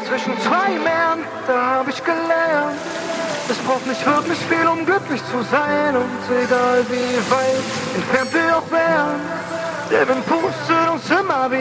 zwischen zwei Meeren, da hab ich gelernt. Es braucht nicht wirklich viel, um glücklich zu sein. Und egal wie weit entfernt wir auch wären, der Wind pustet uns immer wieder.